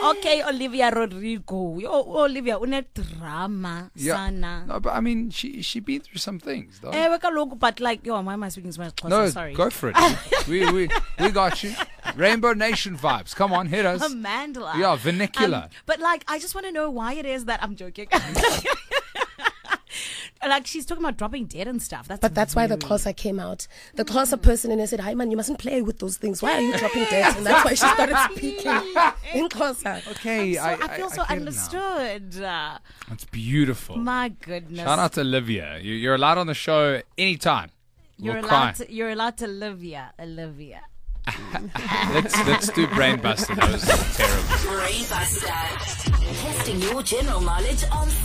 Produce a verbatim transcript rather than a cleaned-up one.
Okay, Olivia Rodrigo. Yo, Olivia, une drama Yeah. sana. No, but I mean, she she been through some things, though. Eh, kaloku, but like, yo, why am I speaking so much closer? No, Sorry. go for it. we, we we got you. Rainbow Nation vibes. Come on, hit us. Mandela. Yeah, vernacular. Um, but like, I just want to know why it is that I'm joking. Like, she's talking about dropping dead and stuff. That's But that's why the Xhosa came out. The Xhosa person in her said, "Hi man, you mustn't play with those things. Why are you dropping dead?" And that's why she started speaking in Xhosa. Okay, so, I, I, feel I, so I get it now. understood. Uh, That's beautiful. my goodness. Shout out to Olivia. You, you're allowed on the show anytime. You're we'll allowed cry. to, you're allowed to live, yeah, Olivia. let's let's do Brainbuster. That was terrible. Brainbuster. Testing your general knowledge on